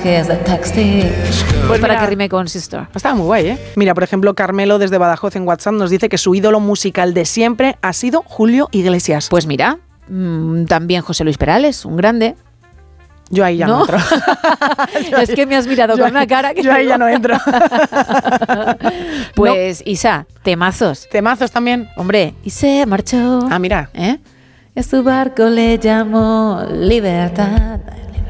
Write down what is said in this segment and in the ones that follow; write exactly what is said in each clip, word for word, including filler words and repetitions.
mensajes de texting. Pues para mira, que rime con sister. Estaba muy guay, ¿eh? Mira, por ejemplo, Carmelo desde Badajoz en WhatsApp nos dice que su ídolo musical de siempre ha sido Julio Iglesias. Pues mira, mmm, también José Luis Perales, un grande. Yo ahí ya no, no entro. Es que me has mirado yo, con una cara que... Yo ahí ya no entro. Pues, no. Isa, temazos. Temazos también. Hombre, y se marchó. Ah, mira. ¿Eh? Y a su barco le llamó Libertad.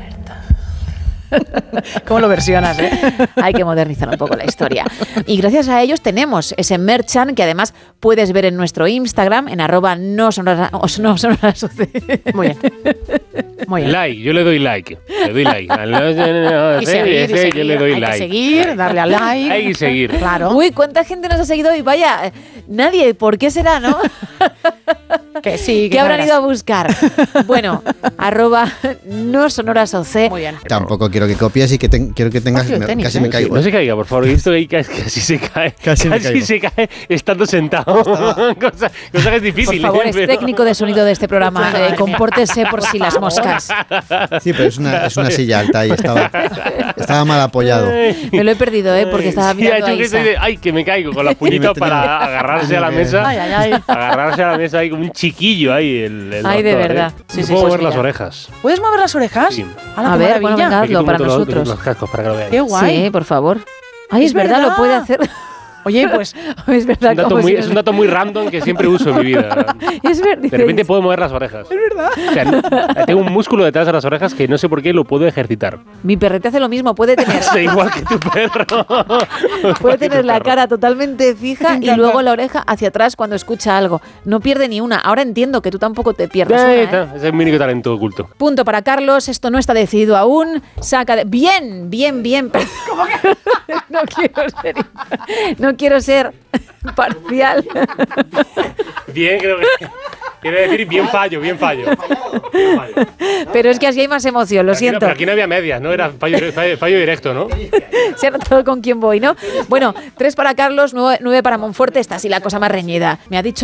¿Cómo lo versionas, eh? Hay que modernizar un poco la historia. Y gracias a ellos tenemos ese merchan que además puedes ver en nuestro Instagram, en arroba no sonora, no sonora Muy bien. Muy bien. Like, yo le doy like. Le doy like. Y seguir, y seguir. Yo le doy Hay like. que seguir, darle a like. Hay que seguir. Claro. Uy, ¿cuánta gente nos ha seguido hoy? Vaya, nadie. ¿Por qué será, no? Que sí. ¿Qué habrán ido a buscar? Bueno, arroba no sonoras O C. Muy bien. Tampoco quiero que copies y que te, quiero que tengas... Partido de Me, tenis, casi ¿eh? me caigo. No se caiga, por favor. He visto que casi se cae. Casi me Casi caigo. se cae estando sentado. cosa, cosa que es difícil. Por favor, ¿eh? es Pero... técnico de sonido de este programa. Eh, compórtese por si las moscas. Sí, pero es una, es una silla alta y estaba, estaba mal apoyado. Me lo he perdido, ¿eh? Porque estaba Sí, mirando a yo que Isa. estoy de, ay, que me caigo con la puñita para agarrarse a la mesa. Ay, ay, ay. Agarrarse a la mesa ahí como un chiquillo ahí. El, el Ay, de doctor, verdad. ¿eh? Sí, sí, puedo pues mover las mira. orejas. ¿Puedes mover las orejas? Sí. ¡Hala, A qué ver, bueno, maravilla! venga, Me quito hazlo para un montón los- nosotros. Los cascos para que lo veáis. ¡Qué guay! Sí, por favor. Ay, es, Es verdad, verdad. lo puede hacer. Oye, pues Es verdad, Un dato como muy- si es no- un dato muy random que siempre uso en mi vida. Es verdad. De repente puedo mover las orejas. Es verdad. O sea, no- tengo un músculo detrás de las orejas que no sé por qué lo puedo ejercitar. Mi perrete hace lo mismo, puede tener, Es igual que tu perro. puede tener la cara totalmente fija y luego la oreja hacia atrás cuando escucha algo. No pierde ni una. Ahora entiendo que tú tampoco te pierdas una, Ahí ¿eh? está, ese es mi único talento oculto. Punto para Carlos, esto no está decidido aún. Saca de... Bien, bien, bien. ¿Cómo que? No quiero ser, no quiero ser parcial. Bien, creo que. Quiere decir bien fallo, bien fallo. Bien fallo. Pero es que así hay más emoción, lo Aquí no- siento. pero aquí no había medias, ¿no? Era fallo, fallo, fallo directo, ¿no? Se ha notado con quién voy, ¿no? Bueno, tres para Carlos, nueve, nueve para Monforte. Esta sí la cosa más reñida. Me ha dicho